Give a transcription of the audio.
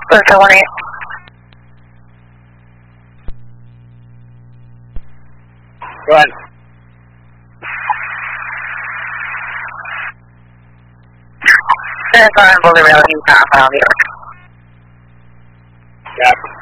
Delta 18. Go ahead. San Boulder Rail, New York. Yeah.